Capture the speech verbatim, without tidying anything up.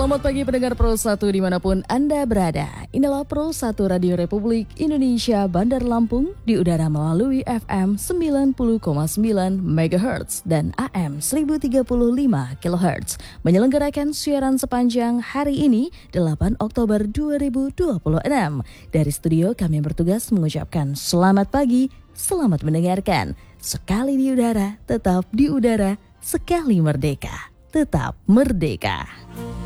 Selamat pagi pendengar Pro satu dimanapun Anda berada. Inilah Pro satu Radio Republik Indonesia Bandar Lampung di udara melalui F M sembilan puluh koma sembilan megahertz dan A M seribu tiga puluh lima kilohertz. Menyelenggarakan siaran sepanjang hari ini delapan Oktober dua ribu dua puluh enam. Dari studio kami bertugas mengucapkan selamat pagi, selamat mendengarkan. Sekali di udara, tetap di udara, sekali merdeka, tetap merdeka.